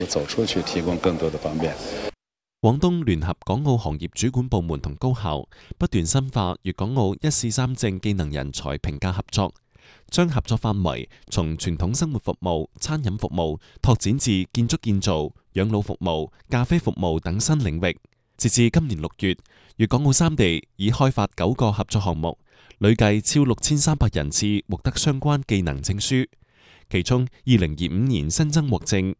走出去提供更多的方便。 廣東聯合港澳行業主管部門同高校不斷深化粵港澳一試三證技能人才評價合作，將合作範圍從傳統生活服務、餐飲服務拓展至建築建造、養老服務、咖啡服務等新領域。截至今年6月，粵港澳三地已開發9個合作項目，累計超6300人次獲得相關技能證書。其中，2025年新增獲證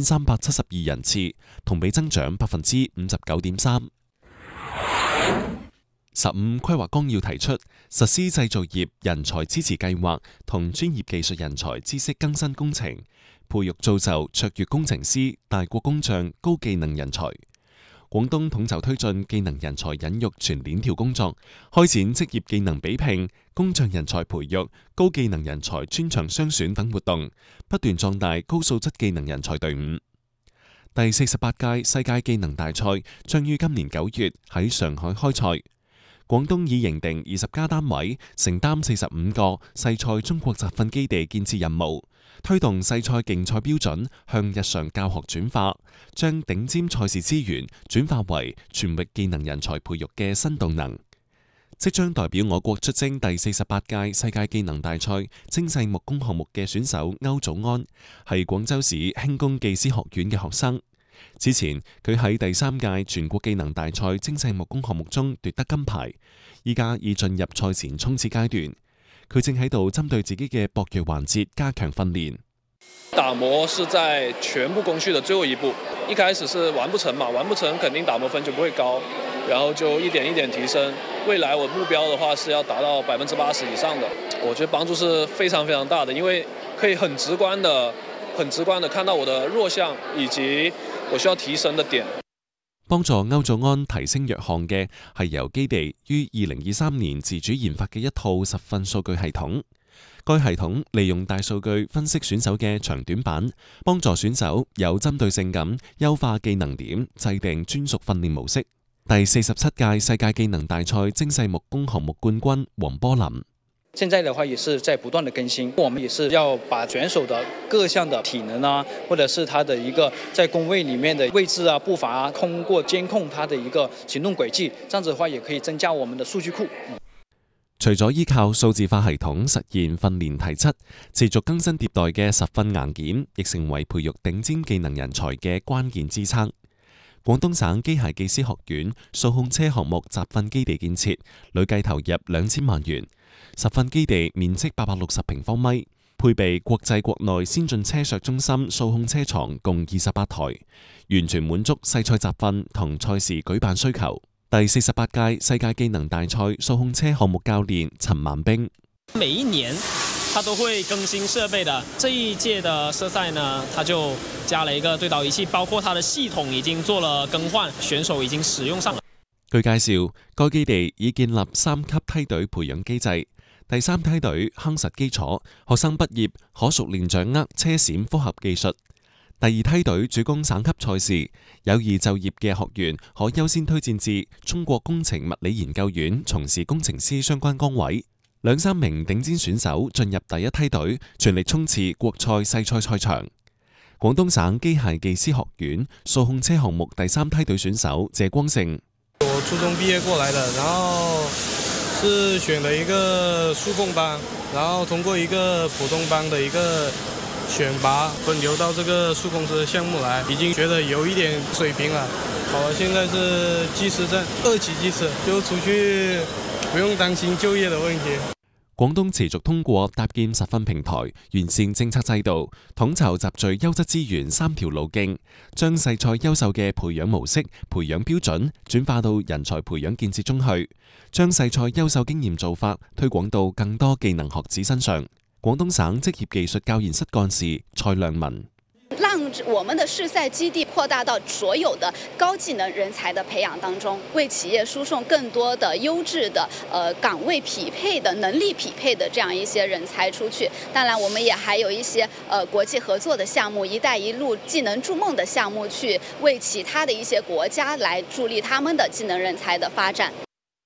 2372人次，同比增長59.3%。15規劃綱要提出實施製造業人才支持計劃同專業技術人才知識更新工程，培育造就卓越工程師、大國工匠、高技能人才。廣東統籌推進技能人才引育全鏈條工作，開展職業技能比拼、工匠人才培育、高技能人才專長雙選等活動，不斷壯大高素質技能人才隊伍。第48屆世界技能大賽將於今年9月喺上海開賽。廣東已認定20家單位，承擔45個世賽中國集訓基地建設任務，推動世賽競賽標準向日常教學轉化，將頂尖賽事資源轉化為全域技能人才培育嘅新動能。即將代表我國出征第48屆世界技能大賽精細木工項目嘅選手歐祖安，係廣州市輕工技師學院嘅學生。此前，佢喺第3屆全國技能大賽精細木工項目中奪得金牌，依家已進入賽前衝刺階段。佢正喺度針對自己嘅薄弱環節加強訓練。 打磨是在全部工序的最後一步，一開始是完不成嘛，完不成肯定打磨分就不會高，然後就一點一點提升。未來我目標的話是要達到80%以上的，我覺得幫助是非常非常大的，因為可以很直觀的看到我的弱項以及我需要提升的點。 幫助歐祖安提升弱項嘅係由基地於2023年自主研發嘅一套實訓數據系統。該系統利用大數據分析選手嘅長短板，幫助選手有針對性咁優化技能點，制定專屬訓練模式。第47屆世界技能大賽精細木工項目冠軍黃波林。 現在的話也是在不斷的更新，我們也是要把選手的各項的體能啊，或者是他的一個在工位裏面的位置啊、步伐啊，通過監控他的一個行動軌跡，這樣子的話也可以增加我們的數據庫。 除咗依靠數字化系統實現訓練提質，持續更新迭代嘅實訓硬件，亦成為培育頂尖技能人才嘅關鍵支撐。廣東省機械技師學院數控車項目集訓基地建設，累計投入2000萬元。實訓基地面積860平方米，配備國際國內先進車削中心數控車床共28台，完全滿足世賽集訓同賽事舉辦需求。第48屆世界技能大賽數控車項目教練陳萬兵： 每一年它都會更新設備的，這一屆的設賽呢，它就加了一個對導儀器，包括它的系統已經做了更換，選手已經使用上了。 據介紹，該基地已建立3級梯隊培養機制。第3梯隊夯實基礎，學生畢業可熟練掌握車閃複合技術。第2梯隊主攻省級賽事，有意就業嘅學員可優先推薦至中國工程物理研究院從事工程師相關崗位。2-3名頂尖選手進入第1梯隊，全力衝刺國賽世賽賽場。廣東省機械技師學院數控車項目第3梯隊選手謝光勝： 我初中畢業過來的，然後是選了一個數控班，然後通過一個普通班的一個選拔分流到這個數控車項目來，已經覺得有一點水平了。好，現在是技師證2級技師，就出去不用擔心就業的問題。 廣東持續通過搭建實訓平台、完善政策制度、統籌集聚優質資源3條路徑，將世賽優秀嘅培養模式、培養標準轉化到人才培養建設中去，將世賽優秀經驗做法推廣到更多技能學子身上。廣東省職業技術教研室幹事蔡亮文： 讓我們的試賽基地擴大到所有的高技能人才的培養當中，為企業輸送更多的優質的崗位匹配的能力匹配的這樣一些人才出去。當然，我們也還有一些國際合作的項目，一帶一路技能築夢的項目，去為其他的一些國家來助力他們的技能人才的發展。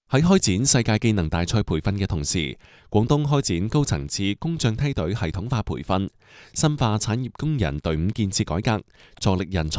喺開展世界技能大賽培訓嘅同時，廣東開展高層次工匠梯隊系統化培訓，深化產業工人隊伍建設改革，助力人才